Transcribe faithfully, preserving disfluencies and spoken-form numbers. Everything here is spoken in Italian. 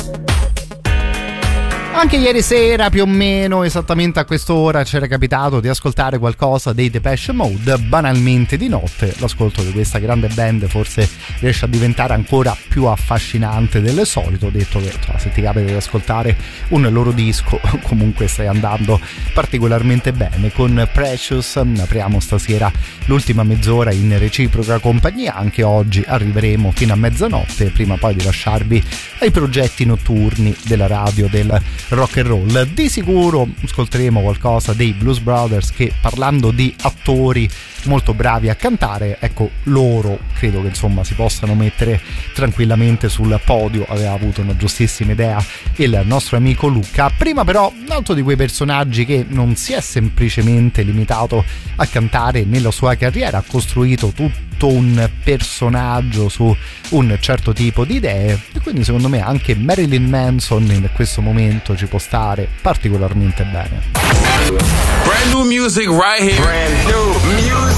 Anche ieri sera, più o meno esattamente a quest'ora, c'era capitato di ascoltare qualcosa dei Depeche Mode, banalmente di notte. L'ascolto di questa grande band forse riesce a diventare ancora più affascinante del solito, detto che cioè, se ti capita di ascoltare un loro disco comunque stai andando particolarmente bene. Con Precious apriamo stasera l'ultima mezz'ora in reciproca compagnia. Anche oggi arriveremo fino a mezzanotte, prima poi di lasciarvi ai progetti notturni della radio del rock and roll. Di sicuro ascolteremo qualcosa dei Blues Brothers, che parlando di attori molto bravi a cantare, ecco, loro credo che insomma si possano mettere tranquillamente sul podio. Aveva avuto una giustissima idea il nostro amico Luca. Prima però un altro di quei personaggi che non si è semplicemente limitato a cantare nella sua carriera, ha costruito tutto un personaggio su un certo tipo di idee, e quindi secondo me anche Marilyn Manson in questo momento ci può stare particolarmente bene. Brand new music right here. Brand new music.